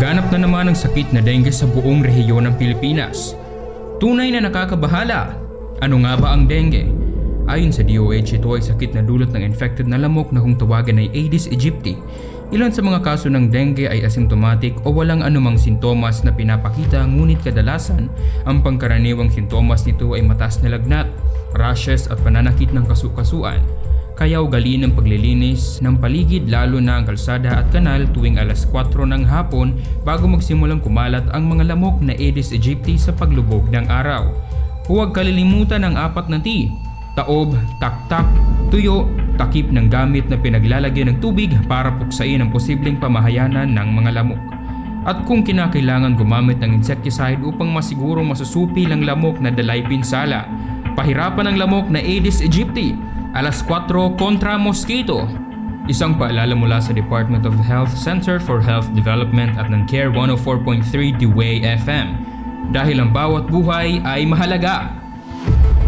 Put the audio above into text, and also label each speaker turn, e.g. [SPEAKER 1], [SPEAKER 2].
[SPEAKER 1] Laganap na naman ang sakit na dengue sa buong rehiyon ng Pilipinas. Tunay na nakakabahala. Ano nga ba ang dengue? Ayon sa DOH, ito ay sakit na dulot ng infected na lamok na kung tawagan ay Aedes aegypti. Ilan sa mga kaso ng dengue ay asymptomatic o walang anumang sintomas na pinapakita, ngunit kadalasan ang pangkaraniwang sintomas nito ay mataas na lagnat, rashes at pananakit ng kasukasuan. Kaya ugali ng paglilinis ng paligid lalo na ang kalsada at kanal tuwing alas 4 ng hapon bago magsimulang kumalat ang mga lamok na Aedes aegypti sa paglubog ng araw. Huwag kalilimutan ang 4 na T: taob, taktak, tuyo, takip ng gamit na pinaglalagyan ng tubig para puksain ang posibleng pamahayanan ng mga lamok. At kung kinakailangan gumamit ng insecticide upang masigurong masusupi ang lamok na dalay pinsala, pahirapan ang lamok na Aedes aegypti. Alas 4 kontra mosquito. Isang paalala mula sa Department of Health, Center for Health Development at ng Care 104.3 The Way FM. Dahil ang bawat buhay ay mahalaga.